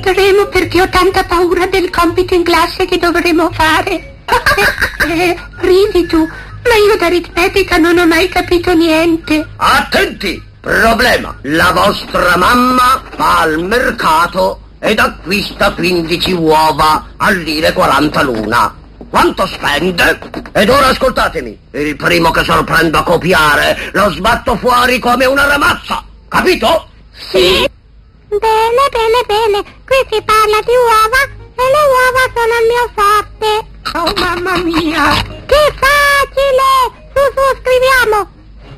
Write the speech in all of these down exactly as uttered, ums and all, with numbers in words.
vedremo perché ho tanta paura del compito in classe che dovremo fare. eh, eh, ridi tu, ma io d'aritmetica non ho mai capito niente. Attenti! Problema, la vostra mamma va al mercato ed acquista quindici uova al lire quaranta l'una. Quanto spende? Ed ora ascoltatemi, il primo che sorprendo a copiare lo sbatto fuori come una ramazza, capito? Sì. Bene, bene, bene, qui si parla di uova e le uova sono il mio forte. Oh mamma mia! Che facile! Su, su, scriviamo!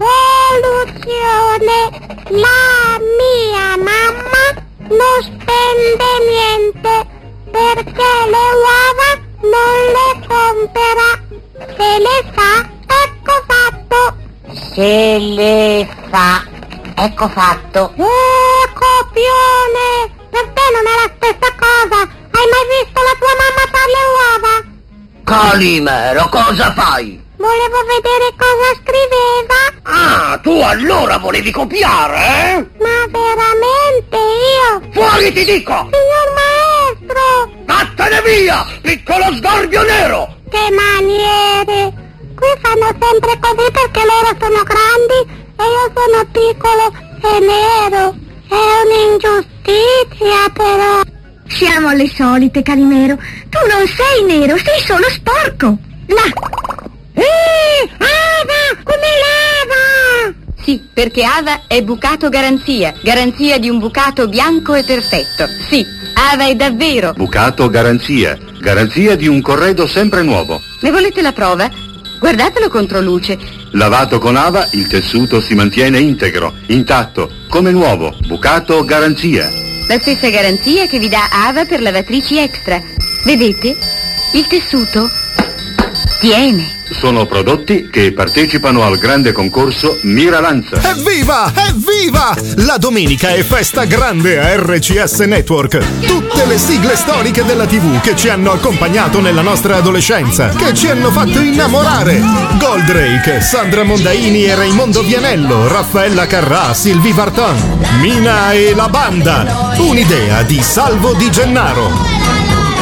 Soluzione! La mia mamma non spende niente perché le uova non le compra. Se le fa, ecco fatto. Se le fa, ecco fatto. Eh, copione! Per te non è la stessa cosa. Hai mai visto la tua mamma fare le uova? Calimero, cosa fai? Volevo vedere cosa scriveva. Ah, tu allora volevi copiare, eh? Ma veramente io? Fuori ti dico! Signor maestro! Vattene via, piccolo sgorbio nero! Che maniere! Qui fanno sempre così perché loro sono grandi e io sono piccolo e nero. È un'ingiustizia però. Siamo alle solite, Calimero. Tu non sei nero, sei solo sporco. Là! Eh, Ava, come lava! Sì, perché Ava è bucato garanzia, garanzia di un bucato bianco e perfetto. Sì, Ava è davvero bucato garanzia, garanzia di un corredo sempre nuovo. Ne volete la prova? Guardatelo contro luce. Lavato con Ava il tessuto si mantiene integro, intatto, come nuovo, bucato garanzia. La stessa garanzia che vi dà Ava per lavatrici extra. Vedete? Il tessuto tiene. Sono prodotti che partecipano al grande concorso Miralanza. Evviva! Evviva! La domenica è festa grande a R C S Network. Tutte le sigle storiche della tivù che ci hanno accompagnato nella nostra adolescenza, che ci hanno fatto innamorare. Goldrake, Sandra Mondaini e Raimondo Vianello, Raffaella Carrà, Sylvie Vartan, Mina e la banda. Un'idea di Salvo Di Gennaro.